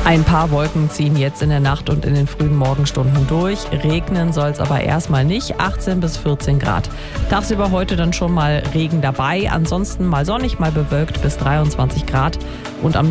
Ein paar Wolken ziehen jetzt in der Nacht und in den frühen Morgenstunden durch. Regnen soll es aber erstmal nicht. 18 bis 14 Grad. Tagsüber heute dann schon mal Regen dabei. Ansonsten mal sonnig, mal bewölkt bis 23 Grad. Und am